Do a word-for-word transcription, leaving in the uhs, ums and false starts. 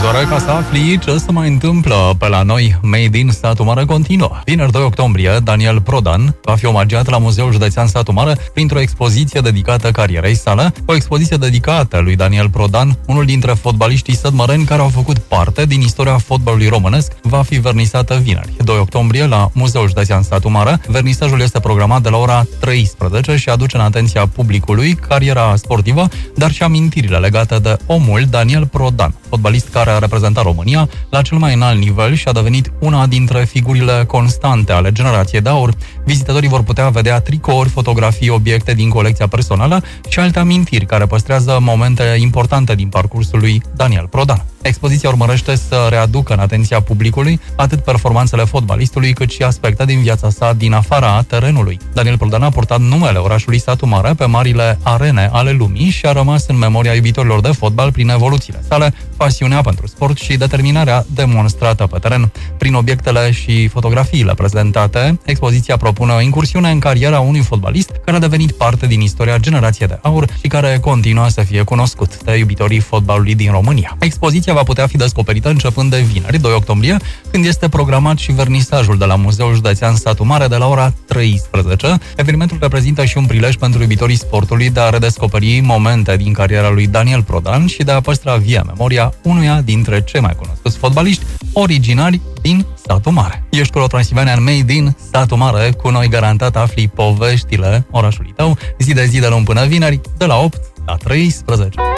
doar ca să afli ce se mai întâmplă pe la noi. Made in Satu Mare continuă. Vineri doi octombrie, Daniel Prodan va fi omagiat la Muzeul Județean Satu Mare printr-o expoziție dedicată carierei sale, o expoziție dedicată lui Daniel Prodan, unul dintre fotbaliștii sătmăreni care au făcut parte din istoria fotbalului românesc, va fi vernisată vineri, doi octombrie, la Muzeul Județean Satu Mare. Vernisajul este programat de la ora treisprezece și aduce în atenția publicului cariera sportivă, dar și amintirile legate de omul Daniel Prodan, fotbalist care a reprezentat România la cel mai înalt nivel și a devenit una dintre figurile constante ale generației de aur. Vizitatorii vor putea vedea tricouri, fotografii, obiecte din colecția personală și alte amintiri care păstrează momente importante din parcursul lui Daniel Prodan. Expoziția urmărește să readucă în atenția publicului atât performanțele fotbalistului, cât și aspecte din viața sa din afara terenului. Daniel Prodan a purtat numele orașului Satu Mare pe marile arene ale lumii și a rămas în memoria iubitorilor de fotbal prin evoluțiile sale, pasiunea pentru sport și determinarea demonstrată pe teren. Prin obiectele și fotografiile prezentate, expoziția propune o incursiune în cariera unui fotbalist care a devenit parte din istoria generației de aur și care continuă să fie cunoscut de iubitorii fotbalului din România. Expoziția va putea fi descoperită începând de vineri, doi octombrie, când este programat și vernisajul de la Muzeul Județean Satu Mare de la ora treisprezece. Evenimentul reprezintă și un prilej pentru iubitorii sportului de a redescoperi momente din cariera lui Daniel Prodan și de a păstra via memoria unuia dintre cei mai cunoscuți fotbaliști originari din Satu Mare. Ești cu Transilvania în Made in Satu Mare, cu noi garantat afli poveștile orașului tău, zi de zi de luni până vineri, de la opt la treisprezece.